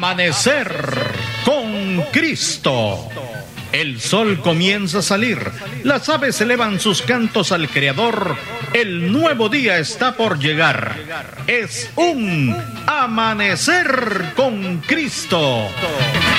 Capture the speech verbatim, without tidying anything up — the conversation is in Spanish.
Amanecer con Cristo. El sol comienza a salir, las aves elevan sus cantos al Creador, el nuevo día está por llegar. Es un Amanecer con Cristo.